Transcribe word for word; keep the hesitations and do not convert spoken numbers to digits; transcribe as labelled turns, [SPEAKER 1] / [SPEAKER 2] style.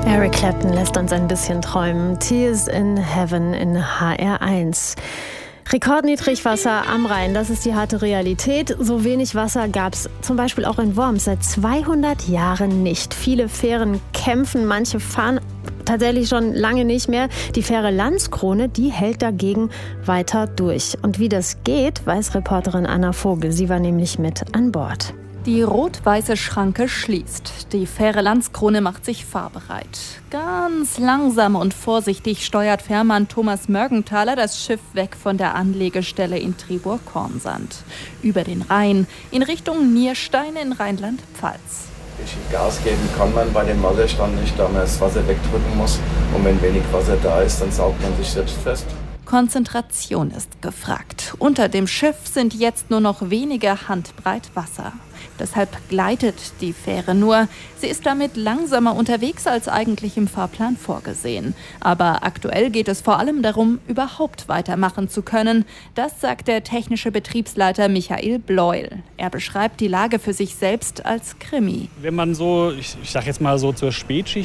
[SPEAKER 1] Eric Clapton lässt uns ein bisschen träumen. Tears in Heaven in H R eins. Rekordniedrigwasser am Rhein, das ist die harte Realität. So wenig Wasser gab es zum Beispiel auch in Worms seit zweihundert Jahren nicht. Viele Fähren kämpfen, manche fahren tatsächlich schon lange nicht mehr. Die Fähre Landskrone, die hält dagegen weiter durch. Und wie das geht, weiß Reporterin Anna Vogel. Sie war nämlich mit an Bord.
[SPEAKER 2] Die rot-weiße Schranke schließt. Die Fähre Landskrone macht sich fahrbereit. Ganz langsam und vorsichtig steuert Fährmann Thomas Mörgenthaler das Schiff weg von der Anlegestelle in Triburg-Kornsand. Über den Rhein in Richtung Nierstein in Rheinland-Pfalz.
[SPEAKER 3] Richtig Gas geben kann man bei dem Wasserstand nicht, da man das Wasser wegdrücken muss. Und wenn wenig Wasser da ist, dann saugt man sich selbst fest.
[SPEAKER 2] Konzentration ist gefragt. Unter dem Schiff sind jetzt nur noch wenige Handbreit Wasser. Deshalb gleitet die Fähre nur. Sie ist damit langsamer unterwegs als eigentlich im Fahrplan vorgesehen. Aber aktuell geht es vor allem darum, überhaupt weitermachen zu können. Das sagt der technische Betriebsleiter Michael Bleuel. Er beschreibt die Lage für sich selbst als Krimi.
[SPEAKER 4] Wenn man so, ich, ich sag jetzt mal so zur Spätschicht